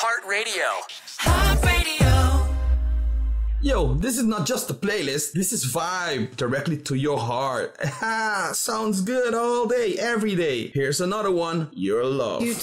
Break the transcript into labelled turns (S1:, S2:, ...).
S1: Heart Radio. Heart Radio.
S2: Yo, this is not just a playlist, this is vibe directly to your heart. Sounds good all day, every day. Here's another one, Your Love.
S3: You